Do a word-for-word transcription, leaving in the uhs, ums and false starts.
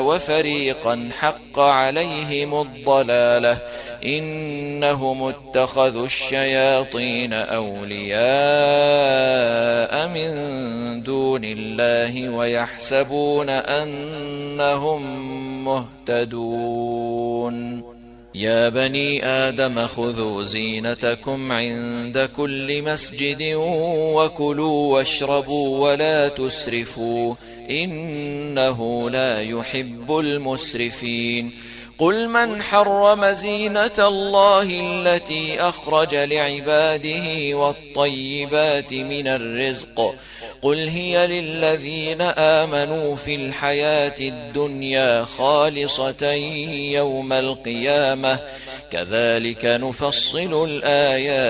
وفريقا حق عليهم الضلالة إنهم اتخذوا الشياطين أولياء من دون الله ويحسبون أنهم مهتدون. يا بني آدم خذوا زينتكم عند كل مسجد وكلوا واشربوا ولا تسرفوا إنه لا يحب المسرفين. قل من حرم زينة الله التي أخرج لعباده والطيبات من الرزق قل هي للذين آمنوا في الحياة الدنيا خالصة يوم القيامة كذلك نفصل الآيات